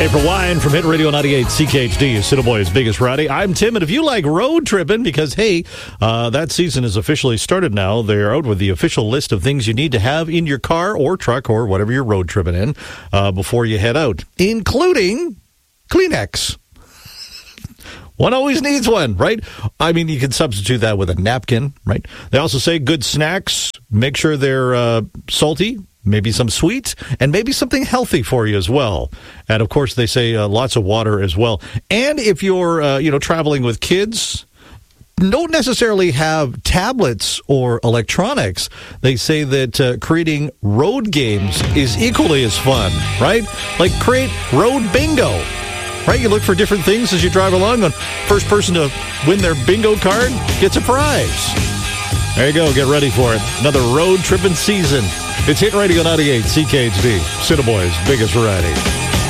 April Wine from Hit Radio 98 CKHD is Cityboy's biggest variety. I'm Tim, and if you like road tripping, because, hey, that season is officially started now. They're out with the official list of things you need to have in your car or truck or whatever you're road tripping in before you head out, including Kleenex. One always needs one, right? I mean, you can substitute that with a napkin, right? They also say good snacks. Make sure they're salty. Maybe some sweets, and maybe something healthy for you as well. And, of course, they say lots of water as well. And if you're, traveling with kids, don't necessarily have tablets or electronics. They say that creating road games is equally as fun, right? Like create road bingo, right? You look for different things as you drive along. And first person to win their bingo card gets a prize. There you go. Get ready for it. Another road tripping season. It's Hit Radio 98 CKHD, Cityboy's biggest variety.